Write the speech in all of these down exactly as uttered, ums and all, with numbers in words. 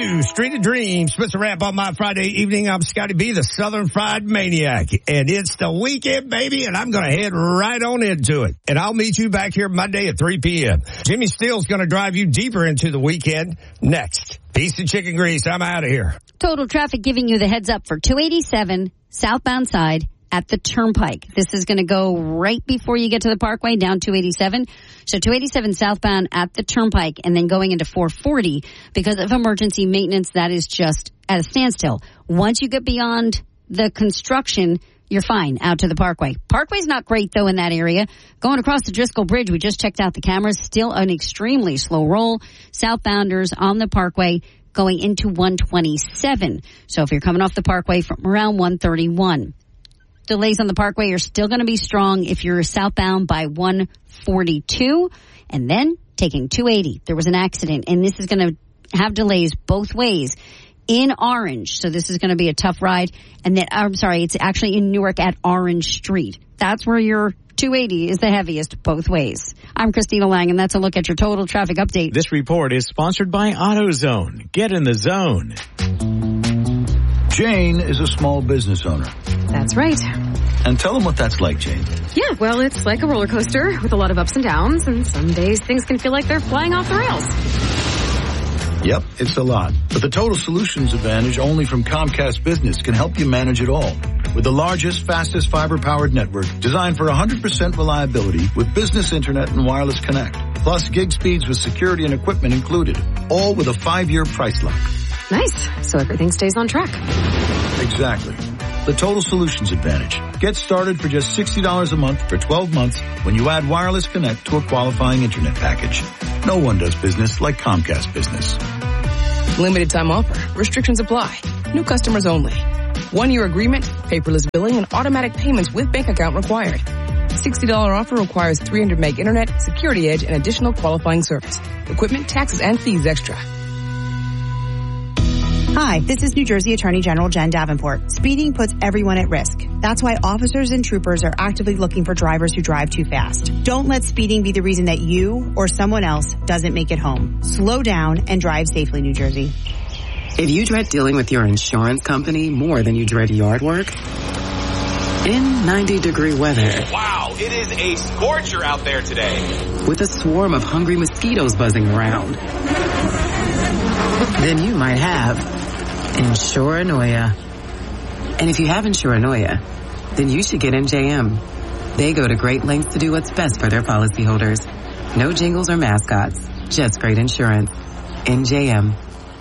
to Street of Dreams. Spencer Rapp on my Friday evening. I'm Scotty B, the Southern Fried Maniac. And it's the weekend, baby, and I'm going to head right on into it. And I'll meet you back here Monday at three p.m. Jimmy Steele's going to drive you deeper into the weekend next. Piece of chicken grease. I'm out of here. Total Traffic giving you the heads up for two eighty-seven southbound side at the Turnpike. This is going to go right before you get to the Parkway down two eighty-seven. So two eighty-seven southbound at the Turnpike and then going into four forty because of emergency maintenance. That is just at a standstill. Once you get beyond the construction, you're fine out to the Parkway. Parkway's not great though in that area. Going across the Driscoll Bridge, we just checked out the cameras. Still an extremely slow roll. Southbounders on the Parkway going into one twenty-seven. So if you're coming off the Parkway from around one thirty-one. Delays on the Parkway are still going to be strong if you're southbound by one forty-two. And then taking two eighty. There was an accident, and this is going to have delays both ways in Orange. So this is going to be a tough ride. And then, I'm sorry, it's actually in Newark at Orange Street. That's where your two eighty is the heaviest both ways. I'm Christina Lang, and that's a look at your total traffic update. This report is sponsored by AutoZone. Get in the zone. Jane is a small business owner. That's right. And tell them what that's like, Jane. Yeah, well, it's like a roller coaster with a lot of ups and downs, and some days things can feel like they're flying off the rails. Yep, it's a lot. But the Total Solutions Advantage only from Comcast Business can help you manage it all. With the largest, fastest fiber-powered network designed for one hundred percent reliability with business internet and wireless connect. Plus gig speeds with security and equipment included. All with a five-year price lock. Nice. So everything stays on track. Exactly. The Total Solutions Advantage. Get started for just sixty dollars a month for twelve months when you add wireless connect to a qualifying internet package. No one does business like Comcast Business. Limited time offer. Restrictions apply. New customers only. One-year agreement, paperless billing, and automatic payments with bank account required. sixty dollars offer requires three hundred meg internet, security edge, and additional qualifying service. Equipment, taxes, and fees extra. Hi, this is New Jersey Attorney General Jen Davenport. Speeding puts everyone at risk. That's why officers and troopers are actively looking for drivers who drive too fast. Don't let speeding be the reason that you or someone else doesn't make it home. Slow down and drive safely, New Jersey. If you dread dealing with your insurance company more than you dread yard work, in ninety degree weather. Wow, it is a scorcher out there today. With a swarm of hungry mosquitoes buzzing around. Then you might have Insuranoia. And if you have Insuranoia, then you should get N J M. They go to great lengths to do what's best for their policyholders. No jingles or mascots, just great insurance. N J M.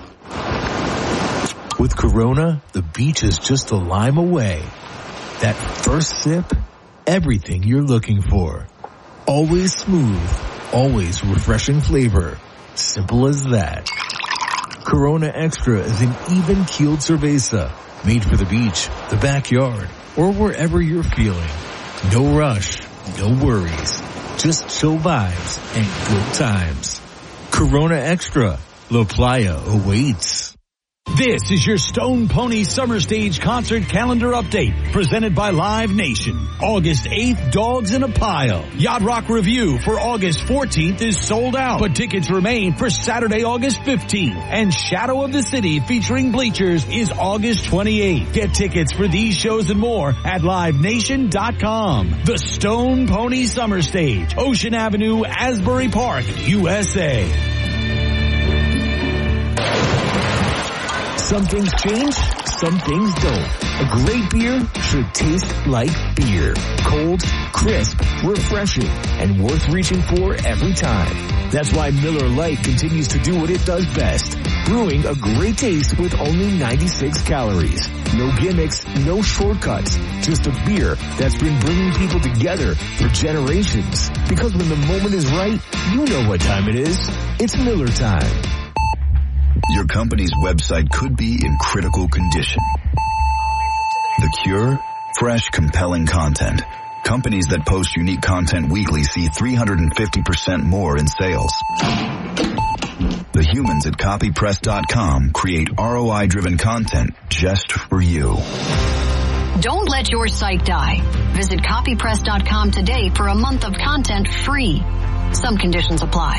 With Corona, the beach is just a lime away. That first sip, everything you're looking for. Always smooth, always refreshing flavor. Simple as that. Corona Extra is an even-keeled cerveza, made for the beach, the backyard, or wherever you're feeling. No rush, no worries, just chill vibes and good times. Corona Extra, La Playa awaits. This is your Stone Pony Summer Stage Concert Calendar Update, presented by Live Nation. August eighth, Dogs in a Pile. Yacht Rock Review for August fourteenth is sold out, but tickets remain for Saturday, August fifteenth. And Shadow of the City featuring Bleachers is August twenty-eighth. Get tickets for these shows and more at live nation dot com. The Stone Pony Summer Stage, Ocean Avenue, Asbury Park, U S A. Some things change, some things don't. A great beer should taste like beer. Cold, crisp, refreshing, and worth reaching for every time. That's why Miller Lite continues to do what it does best. Brewing a great taste with only ninety-six calories. No gimmicks, no shortcuts. Just a beer that's been bringing people together for generations. Because when the moment is right, you know what time it is. It's Miller time. Your company's website could be in critical condition. The cure? Fresh, compelling content. Companies that post unique content weekly see three hundred fifty percent more in sales. The humans at copy press dot com create R O I-driven content just for you. Don't let your site die. Visit copy press dot com today for a month of content free. Some conditions apply.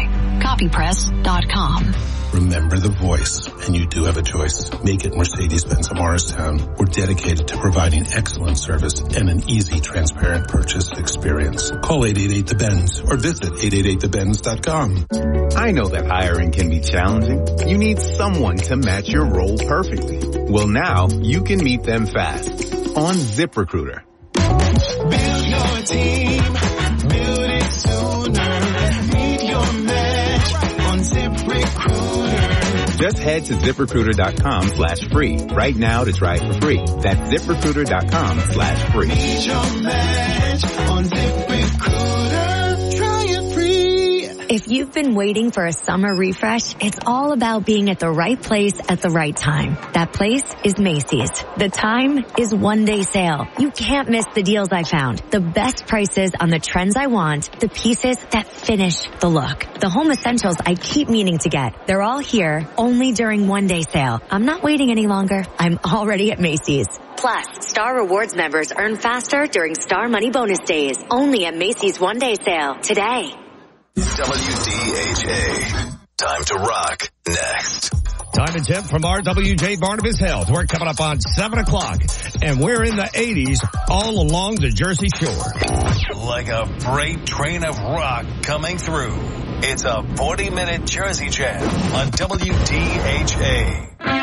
copy press dot com. Remember the voice, and you do have a choice. Make it Mercedes-Benz of Morristown. We're dedicated to providing excellent service and an easy, transparent purchase experience. Call eight eight eight the Benz or visit eight eight eight the benz dot com. I know that hiring can be challenging. You need someone to match your role perfectly. Well, now you can meet them fast on ZipRecruiter. Build your team, build it sooner. Meet your match on ZipRecruiter. Just head to ZipRecruiter.com slash free right now to try it for free. That's ZipRecruiter.com slash free. Meet your match on ZipRecruiter. Try it free. If you've been waiting for a summer refresh, it's all about being at the right place at the right time. That place is Macy's. The time is one day sale. You can't miss the deals I found. The best prices on the trends I want. The pieces that finish the look. The home essentials I keep meaning to get. They're all here only during one day sale. I'm not waiting any longer. I'm already at Macy's. Plus, Star Rewards members earn faster during Star Money Bonus Days. Only at Macy's one day sale today. W D H A. Time to rock next. Time and temp from R W J Barnabas Health. We're coming up on seven o'clock, and we're in the eighties all along the Jersey Shore. Like a freight train of rock coming through. It's a forty-minute Jersey Jam on W D H A.